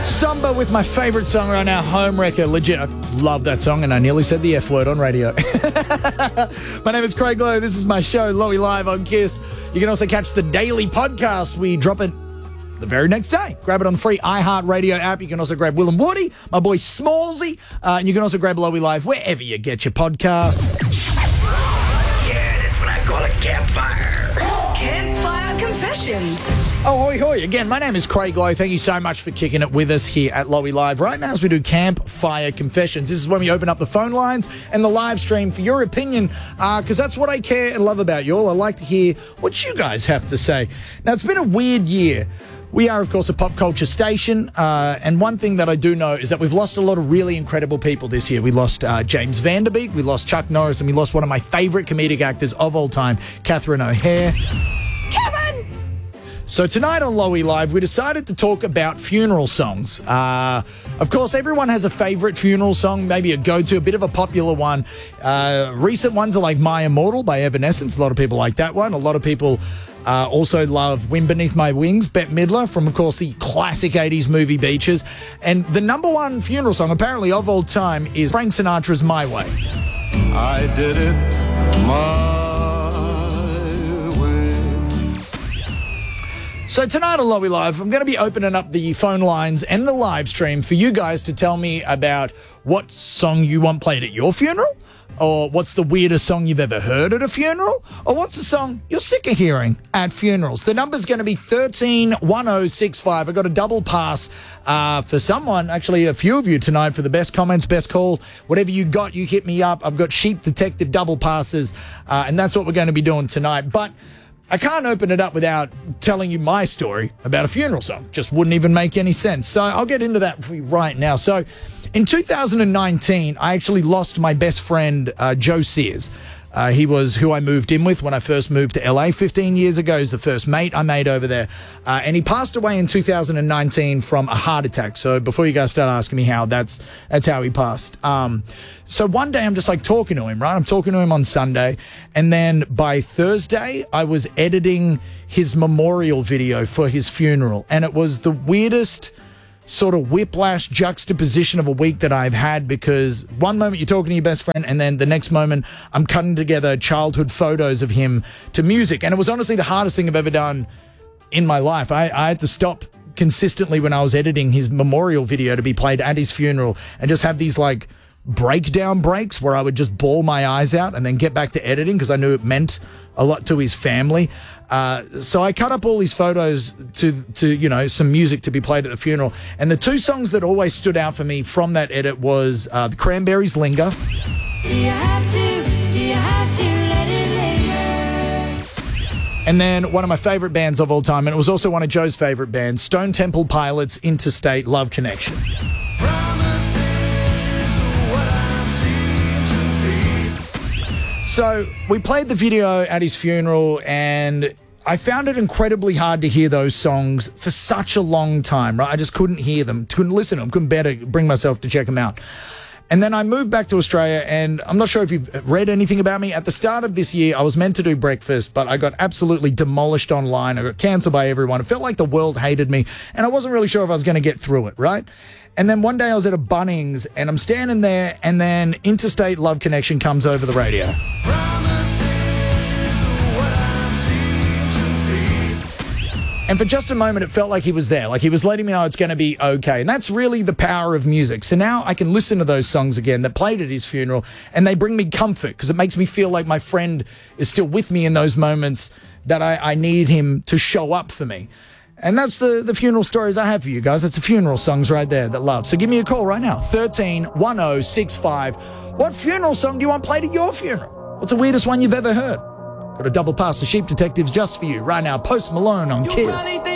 Samba with my favourite song right now, Home Wrecker. Legit, I love that song, and I nearly said the F word on radio. My name is Craig Lowe. This is my show, Lowy Live on KISS. You can also catch the daily podcast. We drop it the very next day. Grab it on the free iHeartRadio app. You can also grab Will and Woody, my boy Smallsy, and you can also grab Lowy Live wherever you get your podcasts. Yeah, that's what I call a campfire. Campfire Confessions. Oh, hoi hoi. Again, my name is Craig Lowe. Thank you so much for kicking it with us here at Lowy Live. Right now, as we do Campfire Confessions, this is when we open up the phone lines and the live stream for your opinion, because that's what I care and love about you all. I like to hear what you guys have to say. Now, it's been a weird year. We are, of course, a pop culture station, and one thing that I do know is that we've lost a lot of really incredible people this year. We lost James Van Der Beek, we lost Chuck Norris, and we lost one of my favourite comedic actors of all time, Catherine O'Hare. Kevin! So tonight on Lowy Live, we decided to talk about funeral songs. Of course, everyone has a favourite funeral song, maybe a go-to, a bit of a popular one. Recent ones are like My Immortal by Evanescence. A lot of people like that one. A lot of people also love Wind Beneath My Wings, Bette Midler, from, of course, the classic 80s movie Beaches. And the number one funeral song, apparently, of all time is Frank Sinatra's My Way. I did it my way. So tonight on Lowy Live, I'm going to be opening up the phone lines and the live stream for you guys to tell me about what song you want played at your funeral, or what's the weirdest song you've ever heard at a funeral, or what's the song you're sick of hearing at funerals. The number's going to be 131065. I got a double pass for someone, actually a few of you tonight, for the best comments, best call. Whatever you got, you hit me up. I've got Sheep Detective double passes, and that's what we're going to be doing tonight. But I can't open it up without telling you my story about a funeral song. Just wouldn't even make any sense. So I'll get into that for you right now. So in 2019, I actually lost my best friend, Joe Sears. He was who I moved in with when I first moved to LA 15 years ago. He's the first mate I made over there. And he passed away in 2019 from a heart attack. So before you guys start asking me how, that's how he passed. So one day I'm just like talking to him, right? I'm talking to him on Sunday. And then by Thursday, I was editing his memorial video for his funeral. And it was the weirdest sort of whiplash juxtaposition of a week that I've had, because one moment you're talking to your best friend and then the next moment I'm cutting together childhood photos of him to music. And it was honestly the hardest thing I've ever done in my life. I had to stop consistently when I was editing his memorial video to be played at his funeral and just have these like breakdown breaks where I would just bawl my eyes out and then get back to editing because I knew it meant a lot to his family. So I cut up all these photos to you know, some music to be played at the funeral. And the two songs that always stood out for me from that edit was the Cranberries' Linger. Do you have to let it linger? And then one of my favorite bands of all time, and it was also one of Joe's favorite bands, Stone Temple Pilots' Interstate Love Connection. So we played the video at his funeral, and I found it incredibly hard to hear those songs for such a long time, right? I just couldn't hear them, couldn't listen to them, couldn't bear to bring myself to check them out. And then I moved back to Australia, and I'm not sure if you've read anything about me. At the start of this year, I was meant to do breakfast, but I got absolutely demolished online. I got cancelled by everyone. It felt like the world hated me, and I wasn't really sure if I was going to get through it, right? And then one day I was at a Bunnings, and I'm standing there, and then Interstate Love Connection comes over the radio. And for just a moment, it felt like he was there, like he was letting me know it's going to be okay. And that's really the power of music. So now I can listen to those songs again that played at his funeral, and they bring me comfort because it makes me feel like my friend is still with me in those moments that I need him to show up for me. And that's the funeral stories I have for you guys. It's the funeral songs right there that love. So give me a call right now, 131065. What funeral song do you want played at your funeral? What's the weirdest one you've ever heard? Got a double pass of Sheep Detectives just for you right now. Post Malone on KISS.